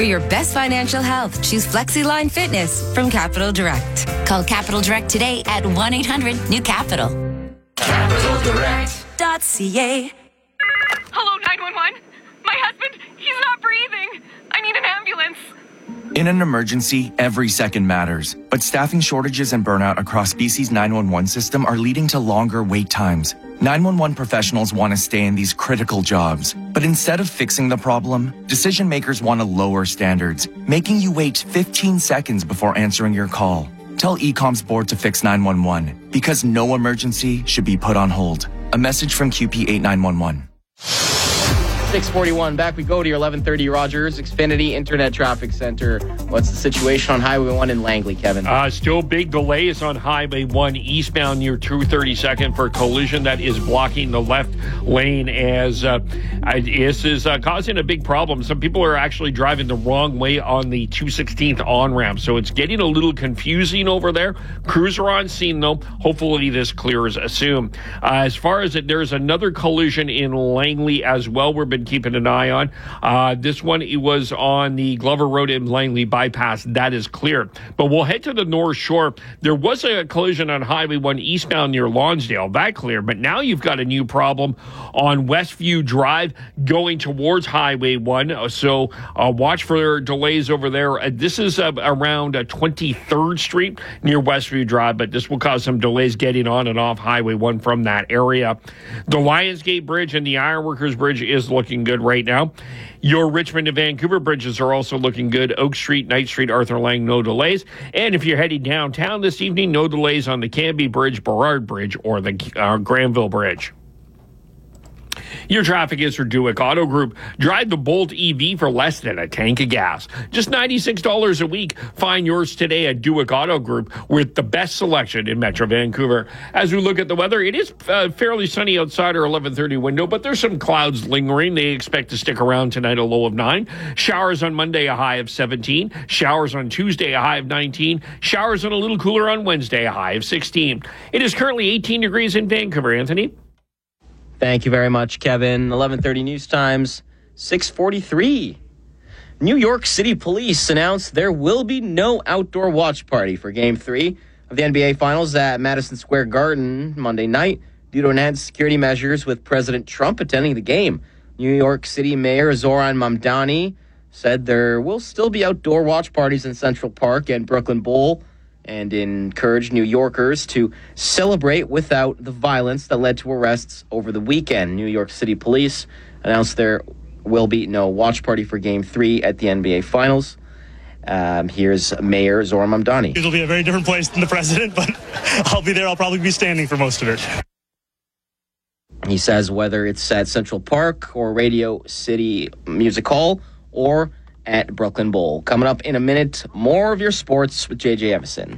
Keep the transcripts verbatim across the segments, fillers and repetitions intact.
For your best financial health, choose FlexiLine Fitness from Capital Direct. Call Capital Direct today at one eight hundred new capital. Capital Direct dot C A. Hello, nine one one. My husband, he's not breathing. I need an ambulance. In an emergency, every second matters. But staffing shortages and burnout across B C's nine one one system are leading to longer wait times. nine one one professionals want to stay in these critical jobs. But instead of fixing the problem, decision makers want to lower standards, making you wait fifteen seconds before answering your call. Tell E COM's board to fix nine one one, because no emergency should be put on hold. A message from Q P eight nine one one. six forty-one, back we go to your eleven thirty Rogers Xfinity Internet Traffic Center. What's the situation on Highway one in Langley, Kevin? Uh, still big delays on Highway one eastbound near two thirty-second for collision that is blocking the left lane as uh, this is uh, causing a big problem. Some people are actually driving the wrong way on the two sixteenth on-ramp, so it's getting a little confusing over there. Crews are on scene, though. Hopefully this clears soon. Uh, as far as it, there's another collision in Langley as well we've been keeping an eye on. Uh, this one, it was on the Glover Road in Langley bypass. That is clear. But we'll head to the North Shore. There was a collision on Highway one eastbound near Lonsdale. That clear. But now you've got a new problem on Westview Drive going towards Highway one. So uh, watch for delays over there. Uh, this is uh, around uh, twenty-third Street near Westview Drive, but this will cause some delays getting on and off Highway one from that area. The Lionsgate Bridge and the Ironworkers Bridge is looking good right now. Your Richmond to Vancouver bridges are also looking good. Oak Street, Knight Street, Arthur Lang, no delays. And if you're heading downtown this evening, no delays on the Canby Bridge, Burrard Bridge, or the uh, Granville Bridge. Your traffic is for Duick Auto Group. Drive the Bolt E V for less than a tank of gas. Just ninety-six dollars a week. Find yours today at Duick Auto Group with the best selection in Metro Vancouver. As we look at the weather, it is uh, fairly sunny outside our eleven thirty window, but there's some clouds lingering. They expect to stick around tonight, a low of nine. Showers on Monday, a high of seventeen. Showers on Tuesday, a high of nineteen. Showers and a little cooler on Wednesday, a high of sixteen. It is currently eighteen degrees in Vancouver. Anthony? Thank you very much, Kevin. eleven thirty News Times, six forty-three. New York City Police announced there will be no outdoor watch party for Game three of the N B A Finals at Madison Square Garden Monday night due to enhanced security measures with President Trump attending the game. New York City Mayor Zoran Mamdani said there will still be outdoor watch parties in Central Park and Brooklyn Bowl, and encouraged New Yorkers to celebrate without the violence that led to arrests over the weekend. New York City Police announced there will be no watch party for Game three at the N B A Finals. Um, here's Mayor Zoran Mamdani. It'll be a very different place than the president, but I'll be there. I'll probably be standing for most of it. He says whether it's at Central Park or Radio City Music Hall or at Brooklyn Bowl. Coming up in a minute, more of your sports with J J Evison.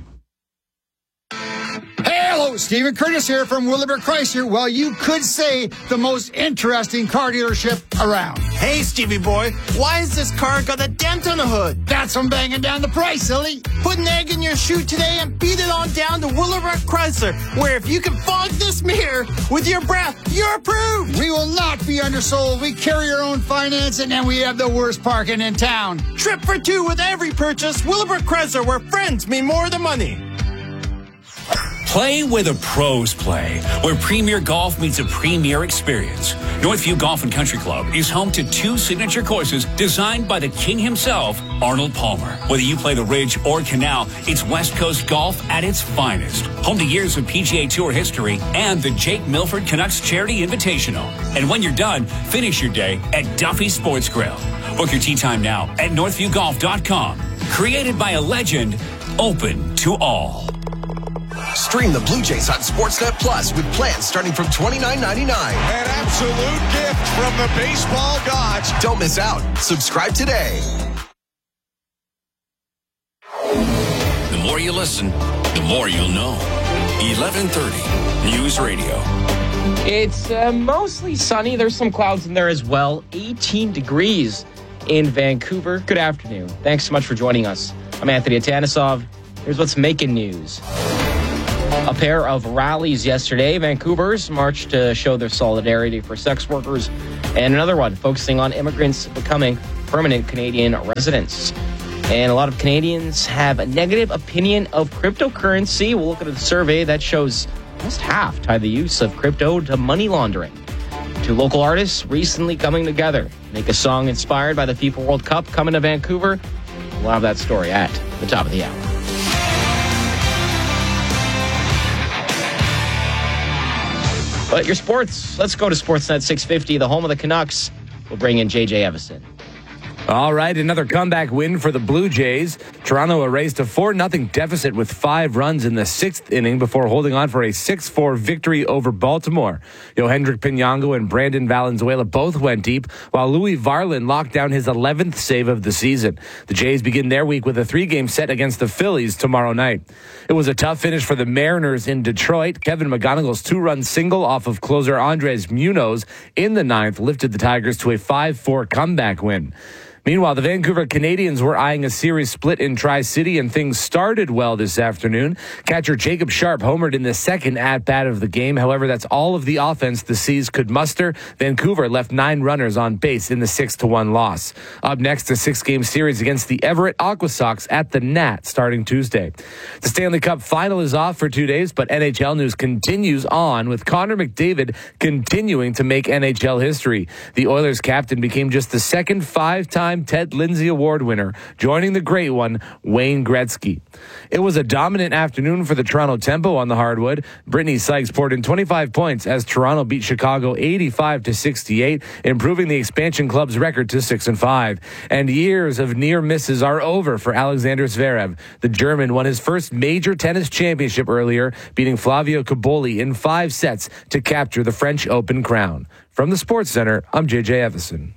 Hello, Stephen Curtis here from Willibert Chrysler. Well, you could say the most interesting car dealership around. Hey, Stevie boy, why is this car got a dent on the hood? That's from banging down the price, silly. Put an egg in your shoe today and beat it on down to Willibert Chrysler, where if you can fog this mirror with your breath, you're approved. We will not be undersold. We carry our own financing, and we have the worst parking in town. Trip for two with every purchase. Willibert Chrysler, where friends mean more than money. Play where the pros play, where premier golf meets a premier experience. Northview Golf and Country Club is home to two signature courses designed by the king himself, Arnold Palmer. Whether you play the Ridge or Canal, it's West Coast golf at its finest. Home to years of P G A Tour history and the Jake Milford Canucks Charity Invitational. And when you're done, finish your day at Duffy Sports Grill. Book your tee time now at northview golf dot com. Created by a legend, open to all. Stream the Blue Jays on Sportsnet Plus with plans starting from twenty-nine ninety-nine. An absolute gift from the baseball gods. Don't miss out. Subscribe today. The more you listen, the more you'll know. eleven thirty News Radio. It's uh, mostly sunny. There's some clouds in there as well. eighteen degrees in Vancouver. Good afternoon. Thanks so much for joining us. I'm Anthony Atanisov. Here's what's making news. A pair of rallies yesterday. Vancouver's marched to show their solidarity for sex workers, and another one focusing on immigrants becoming permanent Canadian residents. And a lot of Canadians have a negative opinion of cryptocurrency. We'll look at a survey that shows almost half tie the use of crypto to money laundering. Two local artists recently coming together make a song inspired by the FIFA World Cup coming to Vancouver. We'll have that story at the top of the hour. But your sports, let's go to Sportsnet six fifty, the home of the Canucks. We'll bring in J J Evison. All right, another comeback win for the Blue Jays. Toronto erased a four nothing deficit with five runs in the sixth inning before holding on for a six four victory over Baltimore. Yohendrick Pinango and Brandon Valenzuela both went deep, while Louis Varland locked down his eleventh save of the season. The Jays begin their week with a three-game set against the Phillies tomorrow night. It was a tough finish for the Mariners in Detroit. Kevin McGonigal's two-run single off of closer Andres Munoz in the ninth lifted the Tigers to a five four comeback win. Meanwhile, the Vancouver Canadians were eyeing a series split in Tri-City, and things started well this afternoon. Catcher Jacob Sharp homered in the second at-bat of the game. However, that's all of the offense the Seas could muster. Vancouver left nine runners on base in the six to one loss. Up next, a six-game series against the Everett Aqua Sox at the Nat starting Tuesday. The Stanley Cup final is off for two days, but N H L news continues on with Connor McDavid continuing to make N H L history. The Oilers captain became just the second five-time Ted Lindsay Award winner, joining the great one, Wayne Gretzky. It was a dominant afternoon for the Toronto Tempo on the hardwood. Brittany Sykes poured in twenty-five points as Toronto beat Chicago eighty-five to sixty-eight, improving the expansion club's record to six and five. And years of near misses are over for Alexander Zverev. The German won his first major tennis championship earlier, beating Flavio Cobolli in five sets to capture the French Open crown. From the Sports Center, I'm J J Evison.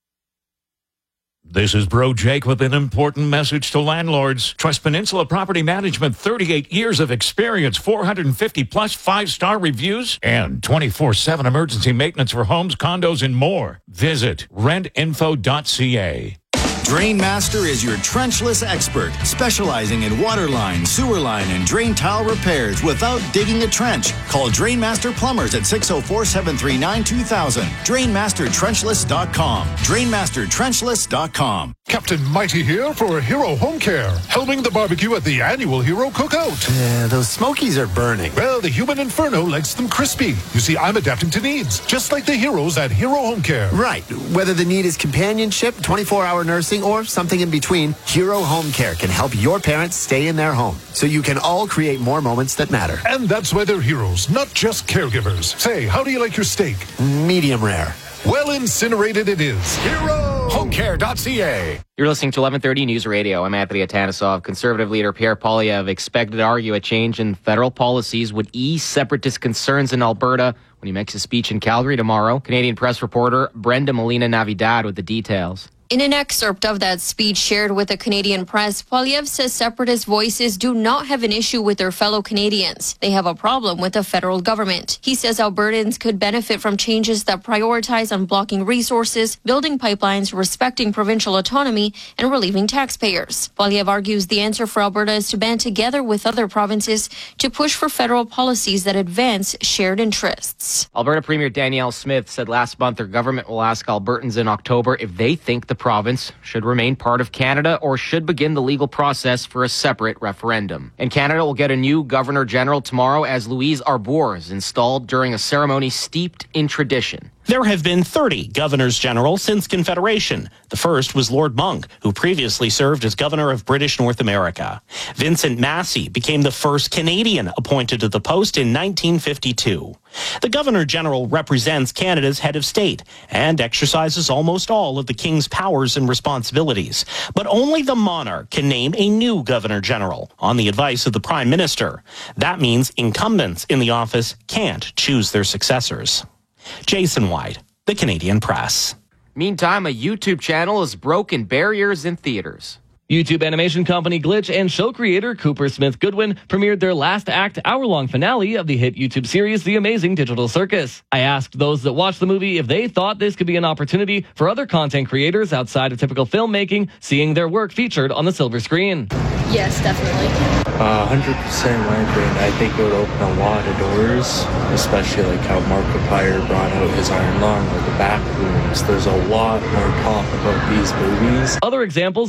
This is Bro Jake with an important message to landlords. Trust Peninsula Property Management, thirty-eight years of experience, four hundred fifty plus five-star reviews, and twenty-four seven emergency maintenance for homes, condos, and more. Visit rent info dot c a. Drainmaster is your trenchless expert, specializing in water line, sewer line, and drain tile repairs without digging a trench. Call Drainmaster Plumbers at six oh four, seven three nine, two thousand. Drainmaster Trenchless dot com. Drainmaster Trenchless dot com. Captain Mighty here for Hero Home Care, helming the barbecue at the annual Hero Cookout. Yeah, those smokies are burning. Well, the human inferno likes them crispy. You see, I'm adapting to needs, just like the heroes at Hero Home Care. Right. Whether the need is companionship, twenty-four hour nursing, or something in between, Hero Home Care can help your parents stay in their home so you can all create more moments that matter. And that's why they're heroes, not just caregivers. Say, how do you like your steak? Medium rare. Well incinerated it is. Hero Home Care dot c a. You're listening to eleven thirty News Radio. I'm Anthony Atanesov. Conservative leader Pierre Poilievre expected to argue a change in federal policies would ease separatist concerns in Alberta when he makes a speech in Calgary tomorrow. Canadian press reporter Brenda Molina-Navidad with the details. In an excerpt of that speech shared with the Canadian press, Poilievre says separatist voices do not have an issue with their fellow Canadians. They have a problem with the federal government. He says Albertans could benefit from changes that prioritize unblocking resources, building pipelines, respecting provincial autonomy, and relieving taxpayers. Poilievre argues the answer for Alberta is to band together with other provinces to push for federal policies that advance shared interests. Alberta Premier Danielle Smith said last month their government will ask Albertans in October if they think the province should remain part of Canada or should begin the legal process for a separate referendum. And Canada will get a new Governor General tomorrow as Louise Arbour is installed during a ceremony steeped in tradition. There have been thirty governors general since Confederation. The first was Lord Monck, who previously served as governor of British North America. Vincent Massey became the first Canadian appointed to the post in nineteen fifty-two. The governor general represents Canada's head of state and exercises almost all of the king's powers and responsibilities. But only the monarch can name a new governor general on the advice of the prime minister. That means incumbents in the office can't choose their successors. Jason White, The Canadian Press. Meantime, a YouTube channel has broken barriers in theaters. YouTube animation company Glitch and show creator Cooper Smith Goodwin premiered their last act hour-long finale of the hit YouTube series The Amazing Digital Circus. I asked those that watched the movie if they thought this could be an opportunity for other content creators outside of typical filmmaking seeing their work featured on the silver screen. Yes, definitely. Uh, one hundred percent my opinion. I think it would open a lot of doors, especially like how Markiplier brought out his Iron Lung or the Backrooms. There's a lot more talk about these movies. Other examples